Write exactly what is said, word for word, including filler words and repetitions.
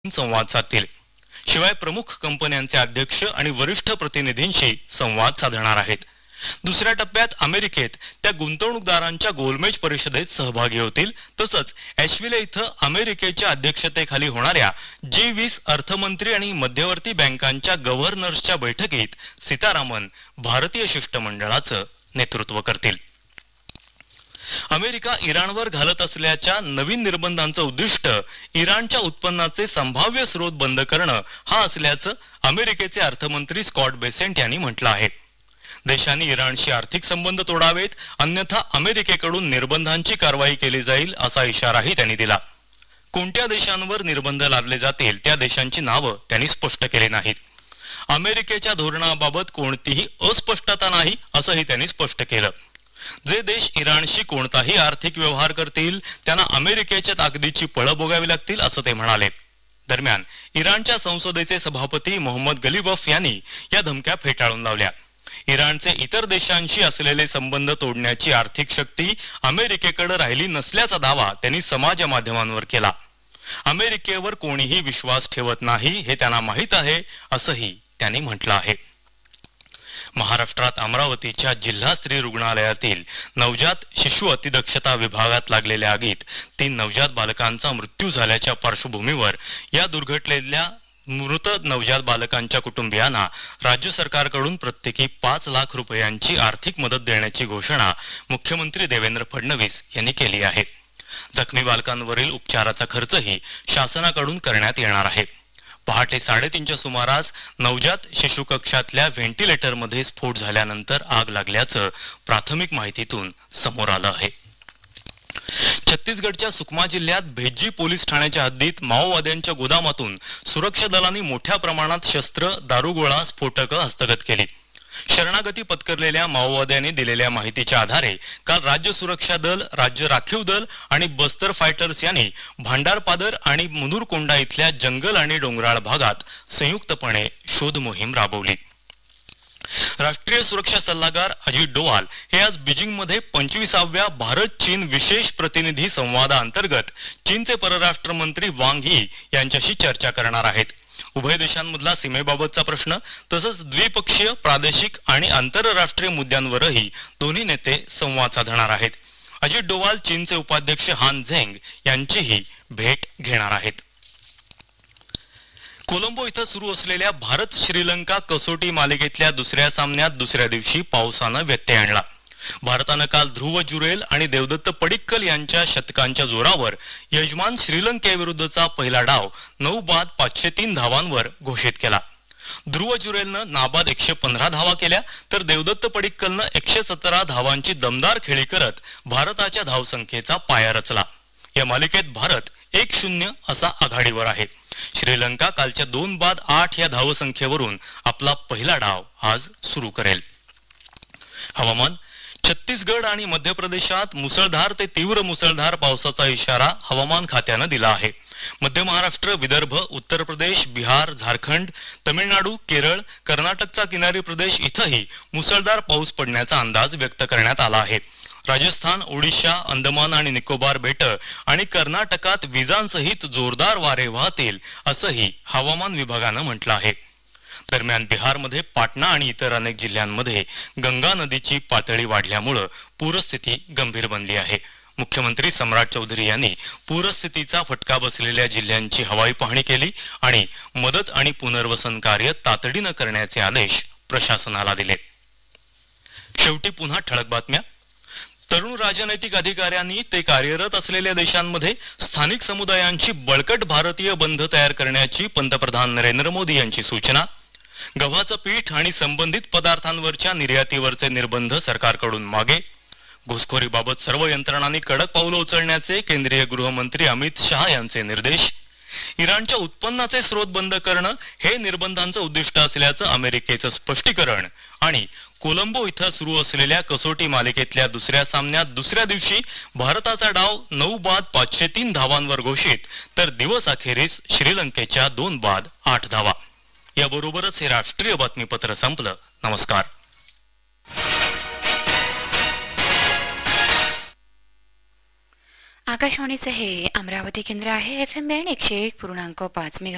संवाद साधतील. शिवाय प्रमुख कंपन्यांचे अध्यक्ष आणि वरिष्ठ प्रतिनिधींशी संवाद साधणार आहेत. दुसऱ्या टप्प्यात अमेरिकेत त्या गुंतवणूकदारांच्या गोलमेज परिषदेत सहभागी होतील. तसंच ॲशविले इथं अमेरिकेच्या अध्यक्षतेखाली होणाऱ्या जी वीस अर्थमंत्री आणि मध्यवर्ती बँकांच्या गव्हर्नर्सच्या बैठकीत सीतारामन भारतीय शिष्टमंडळाचं नेतृत्व करतील. अमेरिका इराणवर घालत असल्याच्या नवीन निर्बंधांचं उद्दिष्ट इराणच्या उत्पन्नाचे संभाव्य स्रोत बंद करणं हा असल्याचं अमेरिकेचे अर्थमंत्री स्कॉट बेसेंट यांनी म्हटलं आहे. देशांनी इराणशी आर्थिक संबंध तोडावेत, अन्यथा अमेरिकेकडून निर्बंधांची कारवाई केली जाईल असा इशाराही त्यांनी दिला. कोणत्या देशांवर निर्बंध लादले जातील त्या देशांची नावं त्यांनी स्पष्ट केली नाहीत. अमेरिकेच्या धोरणाबाबत कोणतीही अस्पष्टता नाही असंही त्यांनी स्पष्ट केलं. जे देश इराणशी कोणताही आर्थिक व्यवहार करतील त्यांना अमेरिकेच्या ताकदीची पळं भोगावी लागतील असं ते म्हणाले. दरम्यान इराणच्या संसदेचे सभापती मोहम्मद गलिबफ यांनी या धमक्या फेटाळून लावल्या. इराणचे इतर देशांशी असलेले संबंध तोडण्याची आर्थिक शक्ती अमेरिकेकडे राहिली नसल्याचा दावा त्यांनी समाज माध्यमांवर केला. अमेरिकेवर कोणीही विश्वास ठेवत नाही हे त्यांना माहीत आहे असंही त्यांनी म्हटलं आहे. महाराष्ट्रात अमरावतीच्या जिल्हा स्त्री रुग्णालयातील नवजात शिशु अतिदक्षता विभागात लागलेल्या आगीत तीन नवजात बालकांचा मृत्यू झाल्याच्या पार्श्वभूमीवर या दुर्घटनेतल्या मृत नवजात बालकांच्या कुटुंबियांना राज्य सरकारकडून प्रत्येकी पाच लाख रुपयांची आर्थिक मदत देण्याची घोषणा मुख्यमंत्री देवेंद्र फडणवीस यांनी केली आहे. जखमी बालकांवरील उपचाराचा खर्चही शासनाकडून करण्यात येणार आहे. पहाटे साडेतीनच्या सुमारास नवजात शिशु कक्षातल्या व्हेंटिलेटरमध्ये स्फोट झाल्यानंतर आग लागल्याचं प्राथमिक माहितीतून समोर आलं आहे. छत्तीसगडच्या सुकमा जिल्ह्यात भेज्जी पोलीस ठाण्याच्या हद्दीत माओवाद्यांच्या गोदामातून सुरक्षा दलांनी मोठ्या प्रमाणात शस्त्र, दारुगोळा, स्फोटकं हस्तगत केली. शरणागती पत्करलेल्या माओवाद्यांनी दिलेल्या माहितीच्या आधारे काल राज्य सुरक्षा दल, राज्य राखीव दल आणि बस्तर फायटर्स यांनी भांडारपादर आणि मुनुरकोंडा इथल्या जंगल आणि डोंगराळ भागात संयुक्तपणे शोध मोहीम राबवली. राष्ट्रीय सुरक्षा सल्लागार अजित डोवाल हे आज बीजिंगमध्ये पंचवीसाव्या भारत चीन विशेष प्रतिनिधी संवादाअंतर्गत चीनचे परराष्ट्र मंत्री वांग यी यांच्याशी चर्चा करणार आहेत. उभय देशांमधला सीमेबाबतचा प्रश्न तसंच द्विपक्षीय, प्रादेशिक आणि आंतरराष्ट्रीय मुद्द्यांवरही दोन्ही नेते संवाद साधणार आहेत. अजित डोवाल चीनचे उपाध्यक्ष हान झेंग यांचीही भेट घेणार आहेत. कोलंबो इथं सुरू असलेल्या भारत श्रीलंका कसोटी मालिकेतल्या दुसऱ्या सामन्यात दुसऱ्या दिवशी पावसानं व्यत्यय आणला. भारतानं काल ध्रुव जुरेल आणि देवदत्त पडिक्कल यांच्या शतकांच्या जोरावर यजमान श्रीलंकेविरुद्धचा पहिला डाव नऊ बाद पाचशे तीन धावांवर घोषित केला. ध्रुव जुरेलनं नाबाद एकशे पंधरा धावा केल्या तर देवदत्त पडिक्कलनं एकशे सतरा धावांची दमदार खेळी करत भारताच्या धावसंख्येचा पाया रचला. या मालिकेत भारत एक शून्य असा आघाडीवर आहे. श्रीलंका कालच्या दोन बाद आठ या धावसंख्येवरून आपला पहिला डाव आज सुरू करेल. हवामान. छत्तीसगड आणि मध्य प्रदेशात मुसळधार ते तीव्र मुसळधार पावसाचा इशारा हवामान खात्यानं दिला आहे. मध्य महाराष्ट्र, विदर्भ, उत्तर प्रदेश, बिहार, झारखंड, तमिळनाडू, केरळ, कर्नाटकचा किनारी प्रदेश इथंही मुसळधार पाऊस पडण्याचा अंदाज व्यक्त करण्यात आला आहे. राजस्थान, ओडिशा, अंदमान आणि निकोबार बेटं आणि कर्नाटकात विजांसहित जोरदार वारे वाहतील असंही हवामान विभागानं म्हटलं आहे. दरम्यान बिहारमध्ये पाटणा आणि इतर अनेक जिल्ह्यांमध्ये गंगा नदीची पातळी वाढल्यामुळे पूरस्थिती गंभीर बनली आहे. मुख्यमंत्री सम्राट चौधरी यांनी पूरस्थितीचा फटका बसलेल्या जिल्ह्यांची हवाई पाहणी केली आणि मदत आणि पुनर्वसन कार्य तातडीनं करण्याचे आदेश प्रशासनाला दिले. शेवटी पुन्हा ठळक बातम्या. तरुण राजनैतिक अधिकाऱ्यांनी ते कार्यरत असलेल्या देशांमध्ये स्थानिक समुदायांची बळकट भारतीय बंध तयार करण्याची पंतप्रधान नरेंद्र मोदी यांची सूचना. गव्हाचं पीठ आणि संबंधित पदार्थांवरच्या निर्यातीवरचे निर्बंध सरकारकडून मागे. घुसखोरीबाबत सर्व यंत्रणांनी कडक पावलं उचलण्याचे केंद्रीय गृहमंत्री अमित शहा यांचे निर्देश. इराणच्या उत्पन्नाचे स्रोत बंद करणं हे निर्बंधांचं उद्दिष्ट असल्याचं अमेरिकेचं स्पष्टीकरण. आणि कोलंबो इथं सुरू असलेल्या कसोटी मालिकेतल्या दुसऱ्या सामन्यात दुसऱ्या दिवशी भारताचा डाव नऊ बाद पाचशे तीन धावांवर घोषित तर दिवस अखेरीस श्रीलंकेच्या दोन बाद आठ धावा. याबरोबरच हे राष्ट्रीय बातमीपत्र संपलं. नमस्कार. आकाशवाणीचे हे अमरावती केंद्र आहे. एफ एम बँड एकशे एक पूर्णांक पाच मेगा